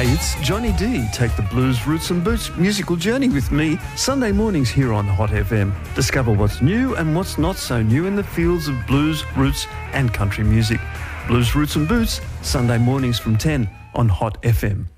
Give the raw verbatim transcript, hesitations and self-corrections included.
Hey, it's Johnny D. Take the blues, roots and boots musical journey with me Sunday mornings here on Hot F M. Discover what's new and what's not so new in the fields of blues, roots and country music. Blues, Roots and Boots, Sunday mornings from ten on Hot F M.